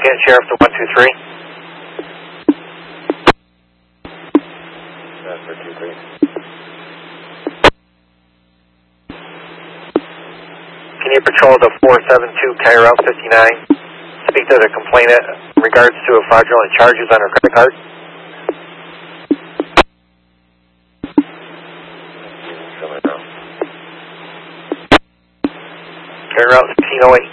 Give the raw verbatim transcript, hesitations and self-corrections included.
Kent Sheriff to one two three. That's for two three. Can you patrol the four seven two County Route fifty-nine? Speak to the complainant in regards to a fraudulent charges on her credit card. County Route fifteen oh eight.